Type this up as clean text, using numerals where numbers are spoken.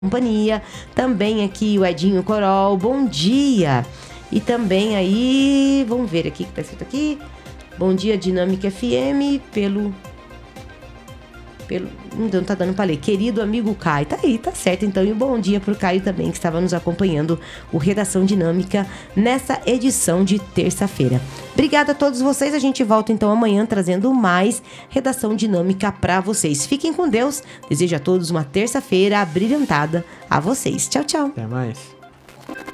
companhia. Também aqui o Edinho Corol, bom dia. E também aí, vamos ver aqui o que tá escrito aqui. Bom dia, Dinâmica FM, não tá dando pra ler. Querido amigo Caio, tá aí, tá certo. Então, e um bom dia pro Caio também, que estava nos acompanhando, o Redação Dinâmica, nessa edição de terça-feira. Obrigada a todos vocês. A gente volta então amanhã trazendo mais Redação Dinâmica pra vocês. Fiquem com Deus. Desejo a todos uma terça-feira abrilhantada a vocês. Tchau, tchau. Até mais.